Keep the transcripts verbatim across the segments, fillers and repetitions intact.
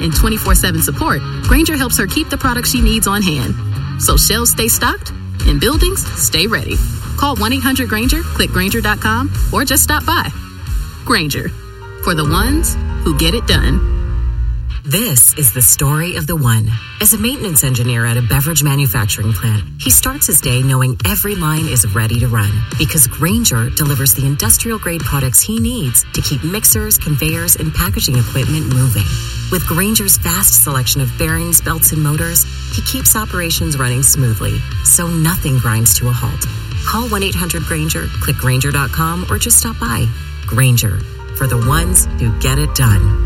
and twenty-four seven support, Grainger helps her keep the products she needs on hand. So shelves stay stocked and buildings stay ready. Call one eight hundred Grainger, click Grainger dot com, or just stop by. Grainger, for the ones who get it done. This is the story of the one. As a maintenance engineer at a beverage manufacturing plant, he starts his day knowing every line is ready to run because Grainger delivers the industrial-grade products he needs to keep mixers, conveyors, and packaging equipment moving. With Grainger's vast selection of bearings, belts, and motors, he keeps operations running smoothly, so nothing grinds to a halt. Call one eight hundred Grainger, click Grainger dot com, or just stop by. Grainger, for the ones who get it done.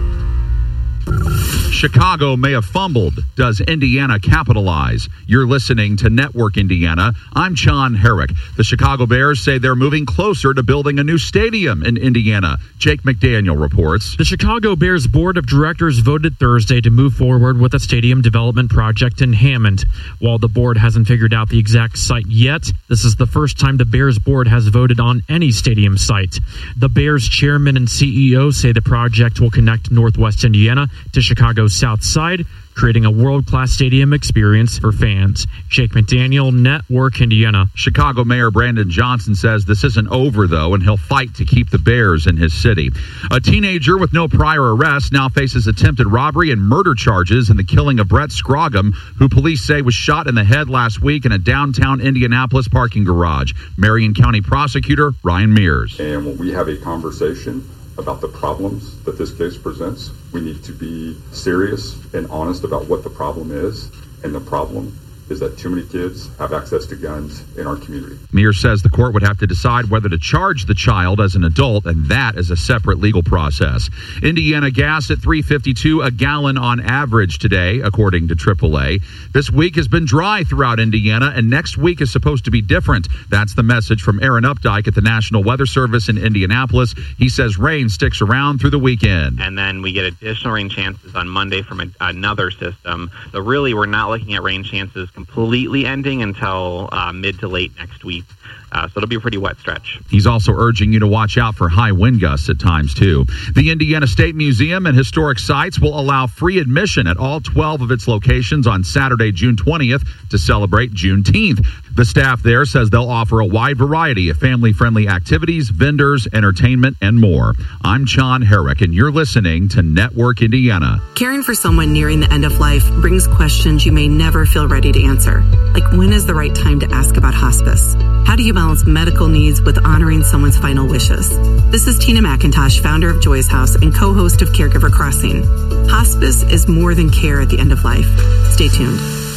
Chicago may have fumbled. Does Indiana capitalize? You're listening to Network Indiana. I'm John Herrick. The Chicago Bears say they're moving closer to building a new stadium in Indiana. Jake McDaniel reports. The Chicago Bears Board of Directors voted Thursday to move forward with a stadium development project in Hammond. While the board hasn't figured out the exact site yet, this is the first time the Bears board has voted on any stadium site. The Bears chairman and C E O say the project will connect Northwest Indiana to Chicago's South Side, creating a world-class stadium experience for fans. Jake McDaniel, Network Indiana. Chicago Mayor Brandon Johnson says this isn't over, though, and he'll fight to keep the Bears in his city. A teenager with no prior arrest now faces attempted robbery and murder charges in the killing of Brett Scroggum, who police say was shot in the head last week in a downtown Indianapolis parking garage. Marion County Prosecutor Ryan Mears. And when we have a conversation about the problems that this case presents, we need to be serious and honest about what the problem is. And the problem is that too many kids have access to guns in our community. Mears says the court would have to decide whether to charge the child as an adult, and that is a separate legal process. Indiana gas at three fifty-two a gallon on average today, according to triple A. This week has been dry throughout Indiana, and next week is supposed to be different. That's the message from Aaron Updike at the National Weather Service in Indianapolis. He says rain sticks around through the weekend. And then we get additional rain chances on Monday from a, another system. So really, we're not looking at rain chances completely ending until uh, mid to late next week. Uh, so it'll be a pretty wet stretch. He's also urging you to watch out for high wind gusts at times, too. The Indiana State Museum and Historic Sites will allow free admission at all twelve of its locations on Saturday, June twentieth, to celebrate Juneteenth. The staff there says they'll offer a wide variety of family-friendly activities, vendors, entertainment, and more. I'm John Herrick, and you're listening to Network Indiana. Caring for someone nearing the end of life brings questions you may never feel ready to answer. Like, when is the right time to ask about hospice? How do you balance medical needs with honoring someone's final wishes? This is Tina McIntosh, founder of Joy's House and co-host of Caregiver Crossing. Hospice is more than care at the end of life. Stay tuned.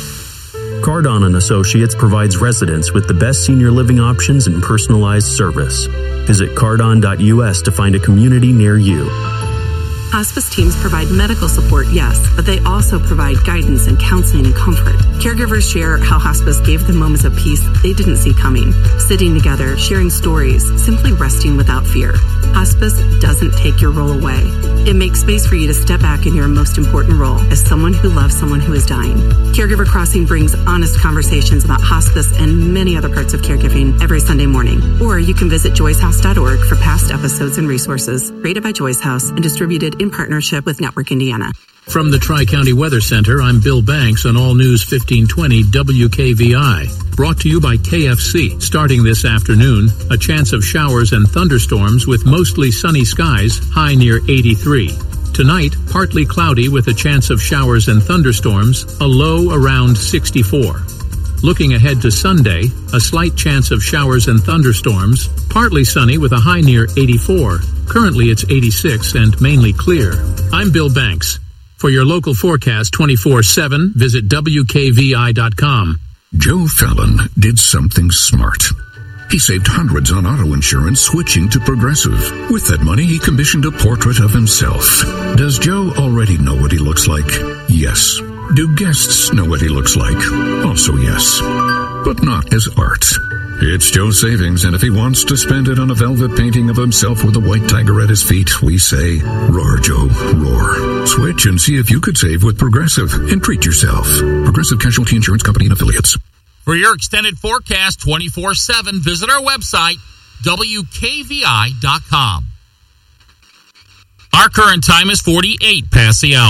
Cardon and Associates provides residents with the best senior living options and personalized service. Visit cardon dot U S to find a community near you. Hospice teams provide medical support, yes, but they also provide guidance and counseling and comfort. Caregivers share how hospice gave them moments of peace they didn't see coming. Sitting together, sharing stories, simply resting without fear. Hospice doesn't take your role away. It makes space for you to step back in your most important role as someone who loves someone who is dying. Caregiver Crossing brings honest conversations about hospice and many other parts of caregiving every Sunday morning. Or you can visit joys house dot org for past episodes and resources. Created by Joy's House and distributed in partnership with Network Indiana. From the Tri-County Weather Center, I'm Bill Banks on All News fifteen twenty W K V I. Brought to you by K F C. Starting this afternoon, a chance of showers and thunderstorms with mostly sunny skies, high near eighty-three. Tonight, partly cloudy with a chance of showers and thunderstorms, a low around sixty-four. Looking ahead to Sunday, a slight chance of showers and thunderstorms, partly sunny with a high near eighty-four. Currently it's eighty-six and mainly clear. I'm Bill Banks. For your local forecast twenty-four seven, visit W K V I dot com. Joe Fallon did something smart. He saved hundreds on auto insurance switching to Progressive. With that money, he commissioned a portrait of himself. Does Joe already know what he looks like? Yes. Do guests know what he looks like? Also yes. But not as art. It's Joe's savings, and if he wants to spend it on a velvet painting of himself with a white tiger at his feet, we say, roar, Joe, roar. Switch and see if you could save with Progressive and treat yourself. Progressive Casualty Insurance Company and Affiliates. For your extended forecast twenty-four seven, visit our website, W K V I dot com. Our current time is forty-eight past the hour.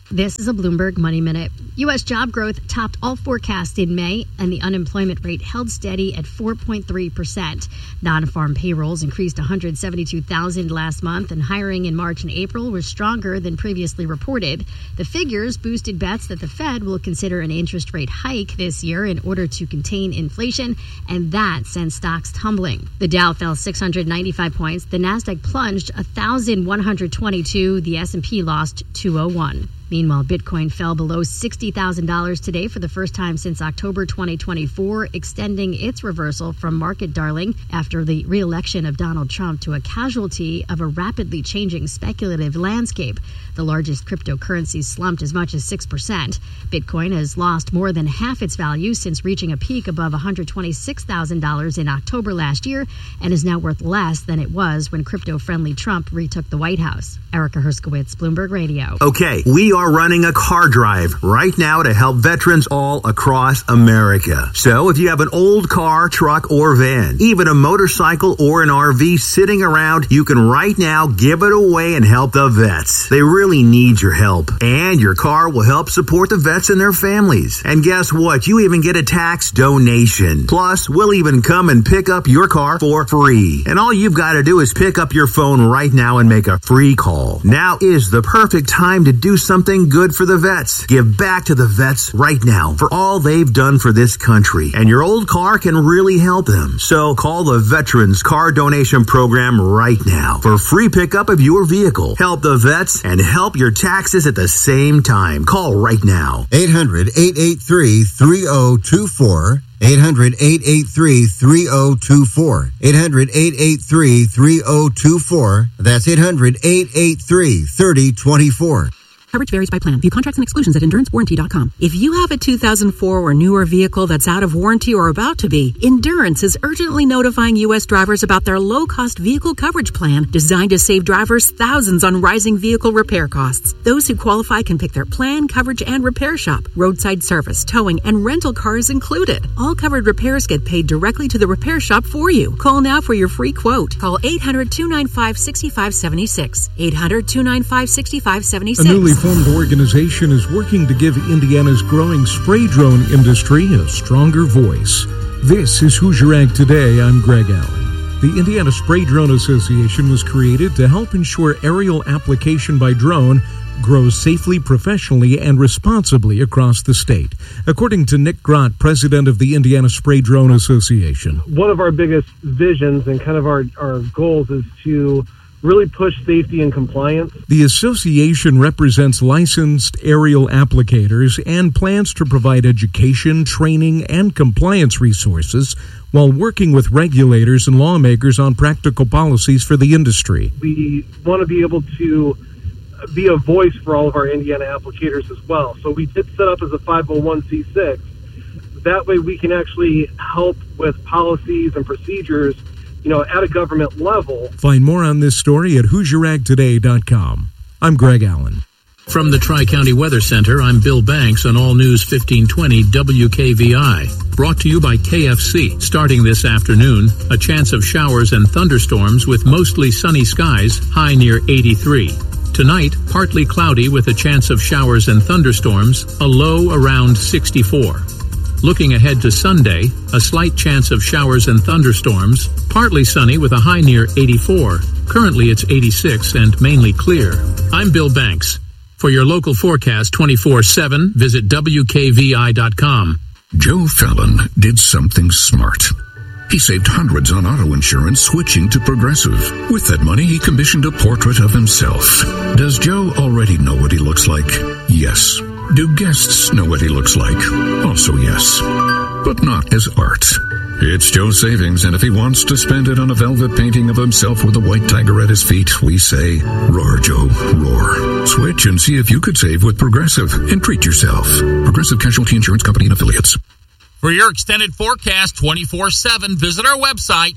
This is a Bloomberg Money Minute. U S job growth topped all forecasts in May, and the unemployment rate held steady at four point three percent. Non-farm payrolls increased one hundred seventy-two thousand last month, and hiring in March and April was stronger than previously reported. The figures boosted bets that the Fed will consider an interest rate hike this year in order to contain inflation, and that sent stocks tumbling. The Dow fell six hundred ninety-five points, the Nasdaq plunged one thousand one hundred twenty-two, the S and P lost two oh one. Meanwhile, Bitcoin fell below sixty thousand dollars today for the first time since October twenty twenty-four, extending its reversal from market darling after the re-election of Donald Trump to a casualty of a rapidly changing speculative landscape. The largest cryptocurrencies slumped as much as six percent. Bitcoin has lost more than half its value since reaching a peak above one hundred twenty-six thousand dollars in October last year, and is now worth less than it was when crypto-friendly Trump retook the White House. Erica Herskowitz, Bloomberg Radio. Okay, we are running a car drive right now to help veterans all across America. So if you have an old car, truck, or van, even a motorcycle or an R V sitting around, you can right now give it away and help the vets. They really need your help. And your car will help support the vets and their families. And guess what? You even get a tax donation. Plus, we'll even come and pick up your car for free. And all you've got to do is pick up your phone right now and make a free call. Now is the perfect time to do something good for the vets. Give back to the vets right now for all they've done for this country. And your old car can really help them. So call the Veterans Car Donation Program right now for free pickup of your vehicle. Help the vets and help your taxes at the same time. Call right now. eight hundred, eight eight three, three oh two four. eight hundred, eight eight three, three oh two four. eight hundred, eight eight three, three oh two four. That's eight hundred, eight eight three, three oh two four. Coverage varies by plan. View contracts and exclusions at endurance warranty dot com. If you have a two thousand four or newer vehicle that's out of warranty or about to be, Endurance is urgently notifying U S drivers about their low-cost vehicle coverage plan designed to save drivers thousands on rising vehicle repair costs. Those who qualify can pick their plan, coverage, and repair shop. Roadside service, towing, and rental cars included. All covered repairs get paid directly to the repair shop for you. Call now for your free quote. Call eight hundred, two nine five, six five seven six. eight hundred, two nine five, six five seven six. A newly formed organization is working to give Indiana's growing spray drone industry a stronger voice. This is Hoosier Ag Today. I'm Greg Allen. The Indiana Spray Drone Association was created to help ensure aerial application by drone grows safely, professionally, and responsibly across the state. According to Nick Grott, president of the Indiana Spray Drone Association. One of our biggest visions and kind of our, our goals is to really push safety and compliance. The association represents licensed aerial applicators and plans to provide education, training, and compliance resources while working with regulators and lawmakers on practical policies for the industry. We want to be able to be a voice for all of our Indiana applicators as well. So we did set up as a five oh one c six. That way we can actually help with policies and procedures, you know, at a government level. Find more on this story at hoosier ag today dot com. I'm Greg Allen. From the Tri-County Weather Center, I'm Bill Banks on All News fifteen twenty W K V I. Brought to you by K F C. Starting this afternoon, a chance of showers and thunderstorms with mostly sunny skies, high near eighty-three. Tonight, partly cloudy with a chance of showers and thunderstorms, a low around sixty-four. Looking ahead to Sunday, a slight chance of showers and thunderstorms, partly sunny with a high near eighty-four. Currently it's eighty-six and mainly clear. I'm Bill Banks. For your local forecast twenty-four seven, visit W K V I dot com. Joe Fallon did something smart. He saved hundreds on auto insurance switching to Progressive. With that money, he commissioned a portrait of himself. Does Joe already know what he looks like? Yes. Do guests know what he looks like? Also yes. But not as art. It's Joe's savings, and if he wants to spend it on a velvet painting of himself with a white tiger at his feet, we say, roar, Joe, roar. Switch and see if you could save with Progressive and treat yourself. Progressive Casualty Insurance Company and Affiliates. For your extended forecast twenty-four seven, visit our website,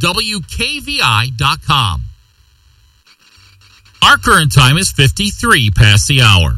W K V I dot com. Our current time is fifty-three past the hour.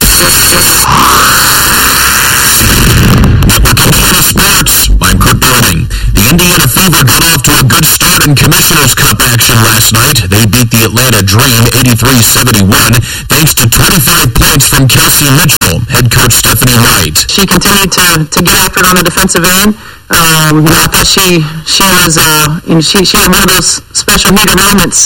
Indiana Sports, I'm Kurt Browning. The Indiana Fever got off to a good start in Commissioner's Cup action game last night. They beat the Atlanta Dream eighty-three seventy-one thanks to twenty-five points from Kelsey Mitchell. Head coach Stephanie Wright. She continued to, to get after it on the defensive end. Um, you know, I thought she she was uh, you know, she she had one of those special hitter moments